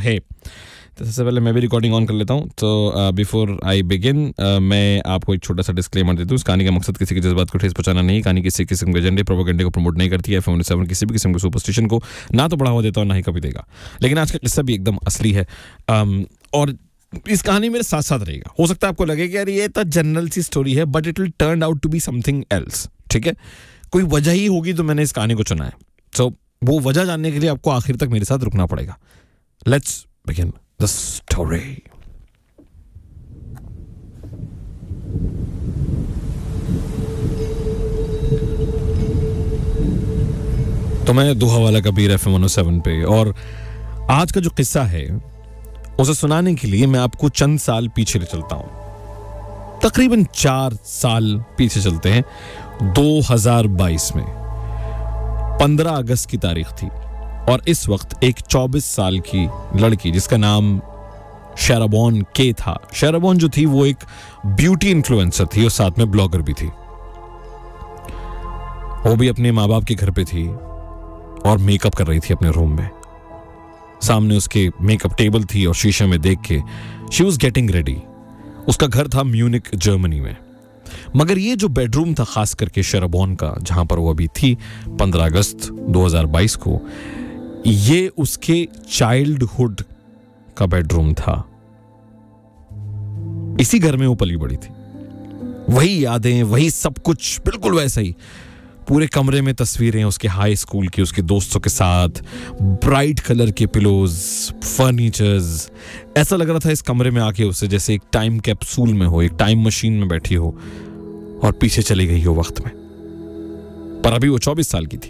है। तो सबसे पहले मैं भी रिकॉर्डिंग ऑन कर लेता हूँ। तो बिफोर आई बिगिन मैं आपको एक छोटा सा डिस्क्लेमर देता हूँ। इस कहानी का मकसद किसी के जज्बात को ठेस पहुंचाना नहीं। कहानी किसी किस्म के एजेंडे प्रोपेगेंडे को प्रमोट नहीं करती है। FM 107 किसी भी किस्म के सुपरस्टिशन को ना तो बढ़ावा देता और ना ही कभी देगा। लेकिन आज का किस्सा भी एकदम असली है और इस कहानी मेरे साथ साथ रहेगा। हो सकता है आपको लगे कि यार ये तो जनरल सी स्टोरी है, but it will turn out to be something else. ठीक है, कोई वजह ही होगी तो मैंने इस कहानी को चुना है। सो वो वजह जानने के लिए आपको आखिर तक मेरे साथ रुकना पड़ेगा। Let's begin the story. तो मैं दुहा वाला कबीर FM 107 पे, और आज का जो किस्सा है उसे सुनाने के लिए मैं आपको चंद साल पीछे ले चलता हूं। तकरीबन 4 साल पीछे चलते हैं। 2022 में 15 अगस्त की तारीख थी और इस वक्त एक 24 साल की लड़की जिसका नाम शेराबॉन के था। शेराबॉन जो थी वो एक ब्यूटी इन्फ्लुएंसर थी और साथ में ब्लॉगर भी थी। वो भी अपने माँ बाप के घर पे थी और मेकअप कर रही थी अपने रूम में। सामने उसके मेकअप टेबल थी और शीशे में देख के शी वॉज गेटिंग रेडी। उसका घर था म्यूनिक जर्मनी में, मगर ये जो बेडरूम था खास करके शेराबॉन का, जहां पर वो अभी थी 15 अगस्त 2022 को, ये उसके चाइल्डहुड का बेडरूम था। इसी घर में वो पली बड़ी थी। वही यादें, वही सब कुछ बिल्कुल वैसा ही। पूरे कमरे में तस्वीरें उसके हाई स्कूल की, उसके दोस्तों के साथ, ब्राइट कलर के पिलोज, फर्नीचर्स। ऐसा लग रहा था इस कमरे में आके उसे जैसे एक टाइम कैप्सूल में हो, एक टाइम मशीन में बैठी हो और पीछे चली गई हो वक्त में। पर अभी वो 24 साल की थी।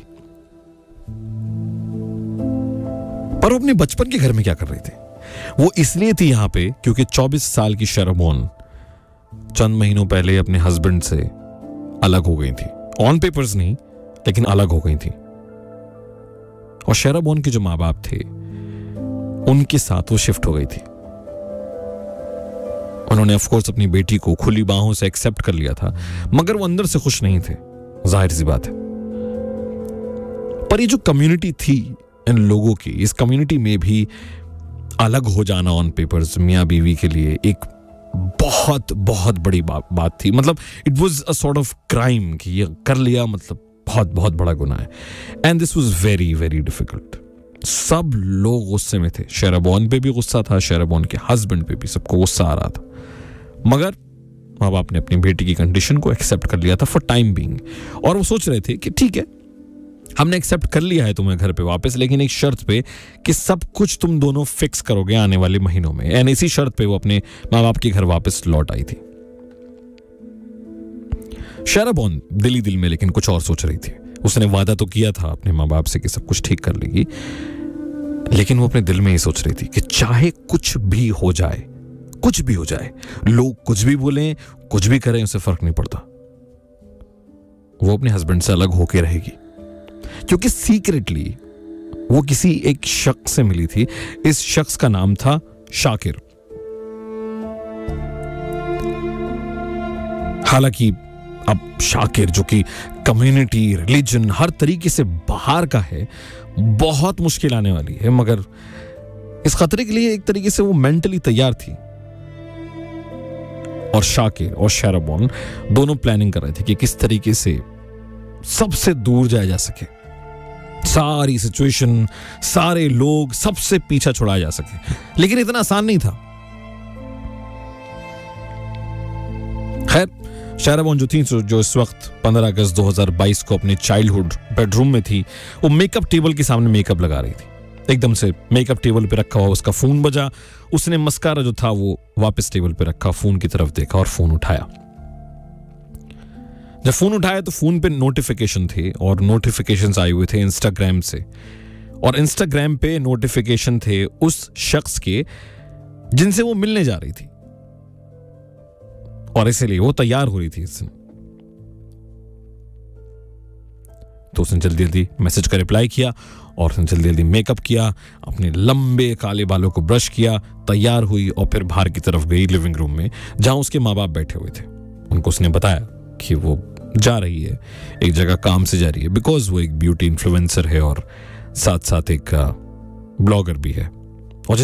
पर वो अपने बचपन के घर में क्या कर रही थी? वो इसलिए थी यहां पे क्योंकि 24 साल की शेराबॉन चंद महीनों पहले अपने हस्बैंड से अलग हो गई थी। ऑन पेपर्स नहीं, लेकिन अलग हो गई थी। और शेराबॉन के जो माँ बाप थे उनके साथ वो शिफ्ट हो गई थी। उन्होंने ऑफ कोर्स अपनी बेटी को खुली बाहों से एक्सेप्ट कर लिया था, मगर वो अंदर से खुश नहीं थे, जाहिर सी बात है। पर ये जो कम्युनिटी थी इन लोगों की, इस कम्युनिटी में भी अलग हो जाना ऑन पेपर्स मियां बीवी के लिए एक बहुत बहुत बड़ी बात थी। मतलब it was a sort of crime कि ये कर लिया, मतलब बहुत बहुत बड़ा गुनाह है। And this was very very difficult. सब लोग गुस्से में थे। शेराबॉन पे भी गुस्सा था, शेराबॉन के हस्बैंड पे भी, सबको गुस्सा आ रहा था। मगर माँ बाप ने अपनी बेटी की कंडीशन को एक्सेप्ट कर लिया था फॉर टाइम बीइंग। और वो सोच रहे थे कि ठीक है, हमने एक्सेप्ट कर लिया है तुम्हें घर पे वापस, लेकिन एक शर्त पे कि सब कुछ तुम दोनों फिक्स करोगे आने वाले महीनों में। एंड इसी शर्त पे वो अपने माँ बाप के घर वापस लौट आई थी। शेराबॉन दिल ही दिल में लेकिन कुछ और सोच रही थी। उसने वादा तो किया था अपने माँ बाप से कि सब कुछ ठीक कर लेगी, लेकिन वो अपने दिल में ही सोच रही थी कि चाहे कुछ भी हो जाए, कुछ भी हो जाए, लोग कुछ भी बोलें, कुछ भी करें, उसे फर्क नहीं पड़ता, वो अपने हस्बैंड से अलग होके रहेगी। क्योंकि सीक्रेटली वो किसी एक शख्स से मिली थी। इस शख्स का नाम था शाकिर। हालांकि अब शाकिर जो कि कम्युनिटी, रिलीजन, हर तरीके से बाहर का है, बहुत मुश्किल आने वाली है, मगर इस खतरे के लिए एक तरीके से वो मेंटली तैयार थी। और शाकिर और शेराबॉन दोनों प्लानिंग कर रहे थे कि किस तरीके से सबसे दूर जाया जा सके, सारी सिचुएशन, सारे लोग, सबसे पीछा छुड़ाया जा सके। लेकिन इतना आसान नहीं था। खैर, शेराबॉन जो थी, जो इस वक्त 15 अगस्त 2022 को अपने चाइल्डहुड बेडरूम में थी, वो मेकअप टेबल के सामने मेकअप लगा रही थी। एकदम से मेकअप टेबल पे रखा हुआ उसका फोन बजा। उसने मस्कारा जो था वो वापस टेबल पे रखा, फोन की तरफ देखा और फोन उठाया। जब फोन उठाया तो फोन पे नोटिफिकेशन थे और नोटिफिकेशंस आए हुए थे इंस्टाग्राम से, और इंस्टाग्राम पे नोटिफिकेशन थे उस शख्स के जिनसे वो मिलने जा रही थी, और इसलिए वो तैयार हो रही थी इस दिन। तो उसने जल्दी जल्दी मैसेज का रिप्लाई किया और उसने जल्दी जल्दी मेकअप किया, अपने लंबे काले बालों को ब्रश किया, तैयार हुई और फिर बाहर की तरफ गई लिविंग रूम में, जहां उसके माँ बाप बैठे हुए थे। उनको उसने बताया कि वो जा रही है, एक जगह काम से जा रही है, बिकॉज वो एक ब्यूटी इन्फ्लुएंसर है और साथ साथ एक ब्लॉगर भी है।